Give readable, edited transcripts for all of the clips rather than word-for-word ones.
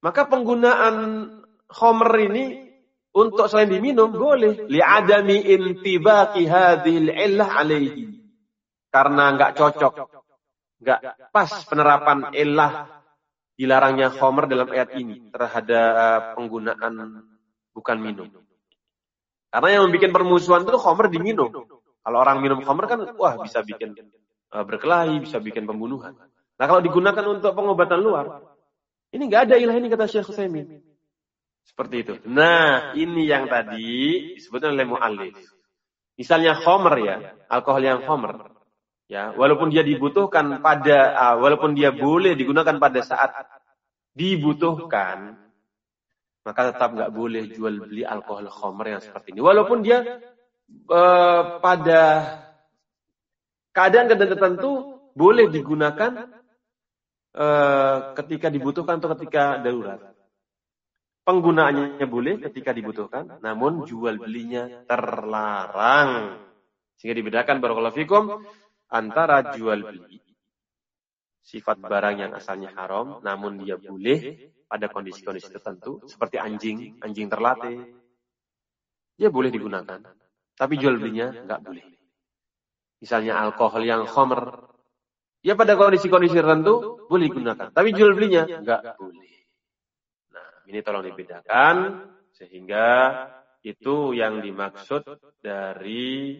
Maka penggunaan khamr ini untuk selain diminum boleh. Li'adami intibaqi hadhil illah alaihi. Karena enggak cocok, enggak pas penerapan illah dilarangnya khamr dalam ayat ini terhadap penggunaan bukan minum. Karena yang membuat permusuhan itu khamr diminum. Kalau orang minum khamr kan wah bisa bikin berkelahi, bisa bikin pembunuhan. Nah kalau digunakan untuk pengobatan luar, ini enggak ada ilah ini kata Syekh Utsaimin. Seperti itu. Nah, ini yang tadi disebutkan oleh muallif. Misalnya khamr ya, alkohol yang khamr. Ya, walaupun dia dibutuhkan walaupun dia boleh digunakan pada saat dibutuhkan, maka tetap nggak boleh jual beli alkohol khamr yang seperti ini. Walaupun dia pada keadaan tertentu boleh digunakan ketika dibutuhkan atau ketika darurat. Penggunaannya boleh ketika dibutuhkan, namun jual belinya terlarang. Sehingga dibedakan barakallahu fikum antara jual beli sifat barang yang asalnya haram, namun dia boleh pada kondisi-kondisi tertentu, seperti anjing terlatih, dia boleh digunakan, tapi jual belinya nggak boleh. Misalnya alkohol yang khamr, ya pada kondisi-kondisi tertentu boleh digunakan, tapi jual belinya nggak boleh. Ini tolong dibedakan sehingga itu yang dimaksud dari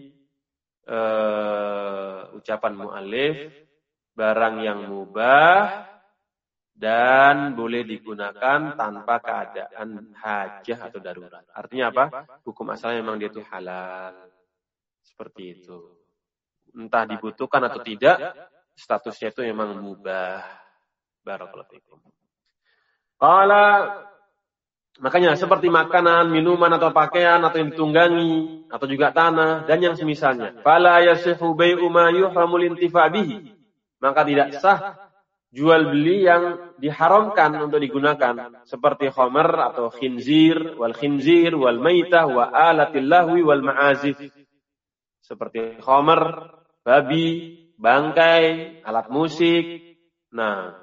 ucapan mu'allif barang yang mubah dan boleh digunakan tanpa keadaan hajah atau darurat. Artinya apa? Hukum asalnya memang dia itu halal. Seperti itu. Entah dibutuhkan atau tidak, statusnya itu memang mubah. Barakallahu fikum. Makanya seperti makanan, minuman atau pakaian atau yang ditunggangi atau juga tanah dan yang semisalnya. Fala yasihu bai'u ma yuhramul intifa' bihi. Maka tidak sah jual beli yang diharamkan untuk digunakan seperti khamr atau khinzir wal maitah wa alatil lahwi wal ma'azif. Seperti khamr, babi, bangkai, alat musik. Nah,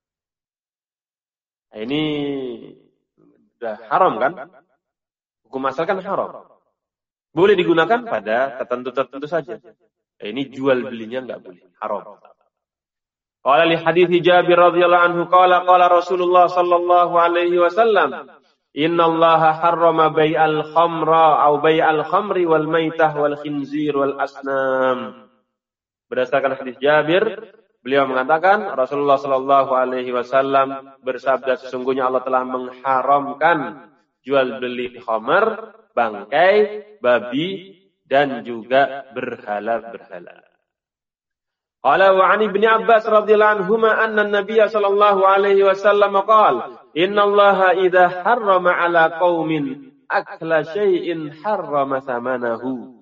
ini sudah haram kan? Hukum asal kan haram. Boleh digunakan pada tertentu saja. Ini jual belinya enggak boleh, haram. Qala li hadits Jabir radhiyallahu anhu qala Rasulullah sallallahu alaihi wasallam, "Innallaha harrama bai'al khamra aw bai'al khamri wal maitah wal khinzir wal asnam." Berdasarkan hadis Jabir, beliau mengatakan Rasulullah sallallahu alaihi wasallam bersabda sesungguhnya Allah telah mengharamkan jual beli khamr, bangkai, babi dan juga berhala-berhala. Qala wa 'an Ibnu Abbas radhiyallahu anhuma anna an-nabiy sallallahu alaihi wasallam qala innallaha idza harrama 'ala qaumin akla syai'in harrama thamanahu.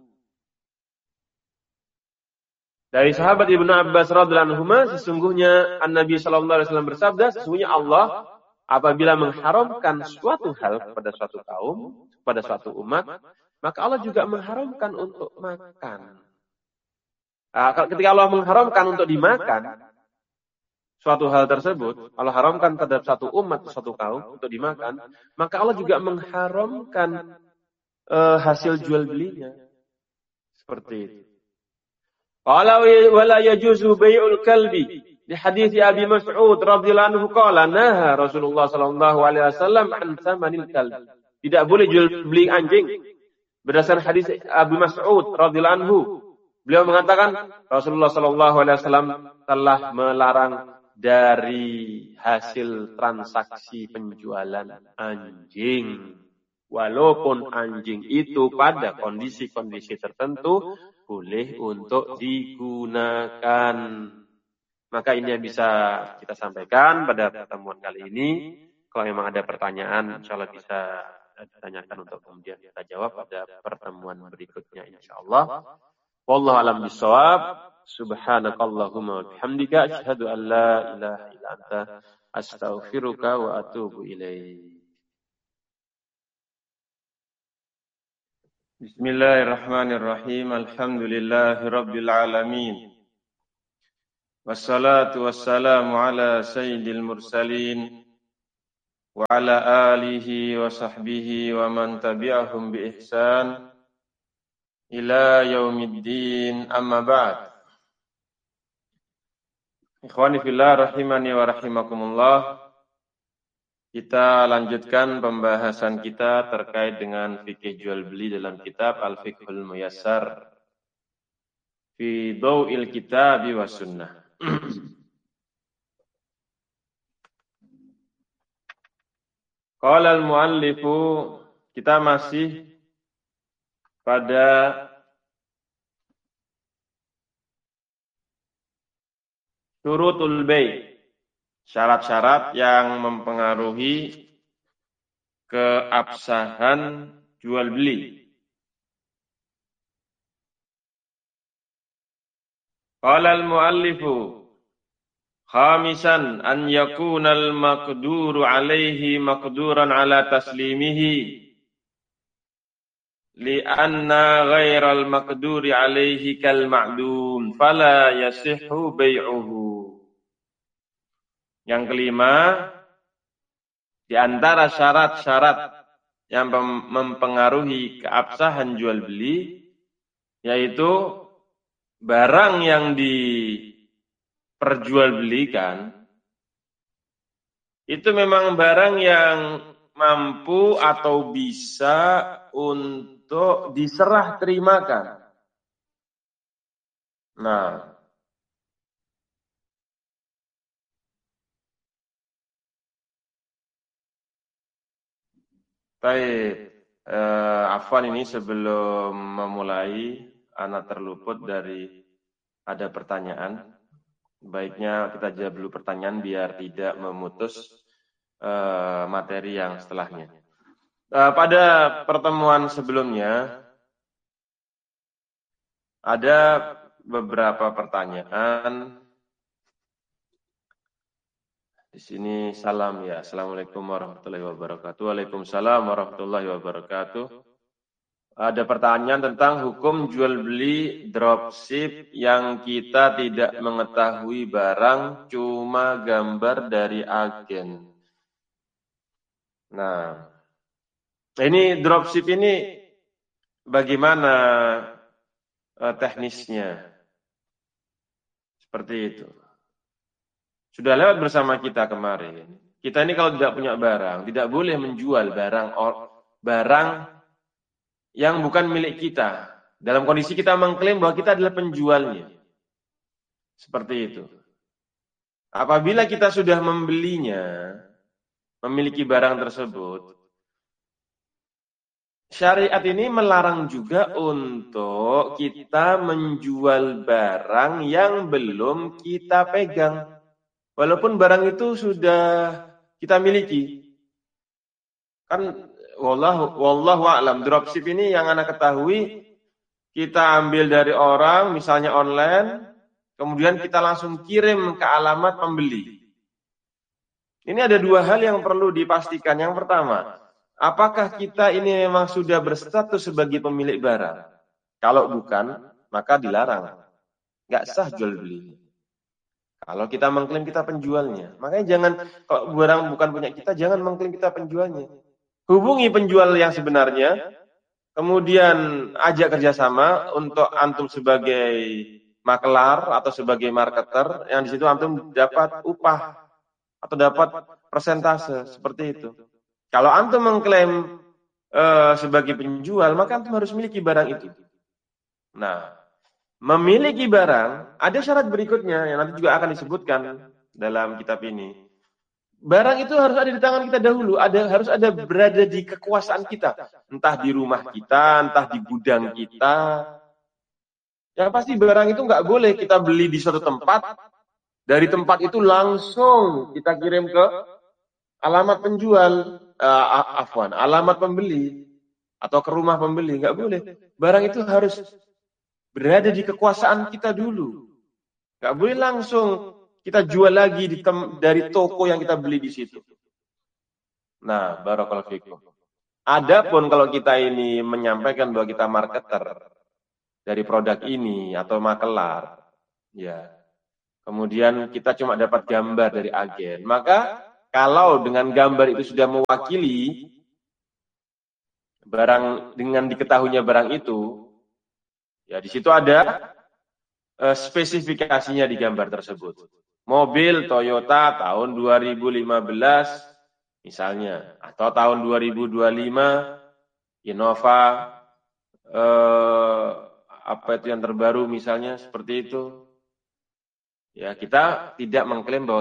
Dari sahabat Ibnu Abbas radhiyallahu anhu, sesungguhnya An-Nabi sallallahu alaihi wasallam bersabda, sesungguhnya Allah apabila mengharamkan suatu hal kepada suatu kaum, kepada suatu umat, maka Allah juga mengharamkan untuk makan. Ketika Allah mengharamkan untuk dimakan suatu hal tersebut, Allah haramkan terhadap satu umat, suatu kaum untuk dimakan, maka Allah juga mengharamkan hasil jual belinya. Seperti itu. Qala wala yajuzu bai'ul kalbi. Di hadis Abi Mas'ud radhiyallahu anhu qala naha Rasulullah sallallahu alaihi wasallam an tsamanil kalbi. Tidak boleh jual beli anjing. Berdasarkan hadis Abi Mas'ud radhiyallahu anhu, beliau mengatakan Rasulullah sallallahu alaihi wasallam telah melarang dari hasil transaksi penjualan anjing. Walaupun anjing itu pada kondisi-kondisi tertentu boleh untuk digunakan. Maka ini yang bisa kita sampaikan pada pertemuan kali ini. Kalau memang ada pertanyaan, insyaallah bisa ditanyakan untuk kemudian kita jawab pada pertemuan berikutnya insyaallah. Wallahu a'lam bishawab. Subhanakallahumma wa bihamdika asyhadu an la ilaha illa anta astaghfiruka wa atubu ilaik. Bismillahirrahmanirrahim. Alhamdulillahi rabbil alamin. Wassalatu wassalamu ala sayyidil mursalin wa ala alihi wa sahbihi wa man tabi'ahum bi ihsan ila yaumiddin, amma ba'd. Ikhwani fillah rahimani wa rahimakumullah. Kita lanjutkan pembahasan kita terkait dengan fikih jual beli dalam kitab Al-Fiqhul Muyassar fi Dhau'il Kitabi was Sunnah. Qala al-muallifu, kita masih pada syurutul bai', syarat-syarat yang mempengaruhi keabsahan jual beli. Qala al-muallifu khamisan an yakuna al-maqduru alaihi maqduran ala taslimihi li'anna ghairal maqduri alaihi kal ma'dum fala yasihhu bai'uhu. Yang kelima, di antara syarat-syarat yang mempengaruhi keabsahan jual beli yaitu barang yang diperjualbelikan itu memang barang yang mampu atau bisa untuk diserah terimakan. Nah, baik. Afwan, ini sebelum memulai, ana terluput dari ada pertanyaan. Baiknya kita jawab dulu pertanyaan biar tidak memutus materi yang setelahnya. Pada pertemuan sebelumnya ada beberapa pertanyaan. Di sini salam ya. Assalamualaikum warahmatullahi wabarakatuh. Waalaikumsalam warahmatullahi wabarakatuh. Ada pertanyaan tentang hukum jual beli dropship yang kita tidak mengetahui barang, cuma gambar dari agen. Nah, ini dropship ini bagaimana teknisnya? Seperti itu. Sudah lewat bersama kita kemarin. Kita ini kalau tidak punya barang, tidak boleh menjual barang yang bukan milik kita. Dalam kondisi kita mengklaim bahwa kita adalah penjualnya. Seperti itu. Apabila kita sudah membelinya, memiliki barang tersebut, syariat ini melarang juga untuk kita menjual barang yang belum kita pegang. Walaupun barang itu sudah kita miliki. Kan wallahu a'lam, dropship ini yang anak ketahui, kita ambil dari orang, misalnya online, kemudian kita langsung kirim ke alamat pembeli. Ini ada dua hal yang perlu dipastikan. Yang pertama, apakah kita ini memang sudah berstatus sebagai pemilik barang? Kalau bukan, maka dilarang. Nggak sah jual beli. Kalau kita mengklaim kita penjualnya, makanya jangan, kalau barang bukan punya kita, jangan mengklaim kita penjualnya. Hubungi penjual yang sebenarnya, kemudian ajak kerjasama untuk antum sebagai makelar atau sebagai marketer, yang di situ antum dapat upah atau dapat persentase, seperti itu. Kalau antum mengklaim sebagai penjual, maka antum harus miliki barang itu. Nah, memiliki barang, ada syarat berikutnya yang nanti juga akan disebutkan dalam kitab ini. Barang itu harus ada di tangan kita dahulu, harus ada berada di kekuasaan kita. Entah di rumah kita, entah di gudang kita. Yang pasti barang itu nggak boleh kita beli di suatu tempat, dari tempat itu langsung kita kirim ke alamat penjual, alamat pembeli, atau ke rumah pembeli, nggak boleh. Barang itu harus berada di kekuasaan kita dulu. Nggak boleh langsung kita jual lagi dari toko yang kita beli di situ. Nah, barakallahu fikum. Adapun kalau kita ini menyampaikan bahwa kita marketer dari produk ini atau makelar, ya, kemudian kita cuma dapat gambar dari agen, maka kalau dengan gambar itu sudah mewakili barang dengan diketahuinya barang itu, ya di situ ada spesifikasinya di gambar tersebut. Mobil Toyota tahun 2015 misalnya, atau tahun 2025 Innova apa itu yang terbaru misalnya seperti itu. Ya, kita tidak mengklaim bahwa